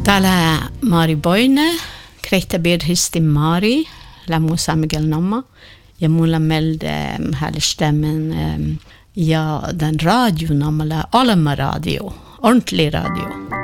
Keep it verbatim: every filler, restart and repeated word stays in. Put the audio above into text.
Täällä Mari Boine, kreitä birhisti Mari, lämmu Miguel Namma, ja mulla melde här stämmen ja den radio namla Alma radio, ordentlig radio.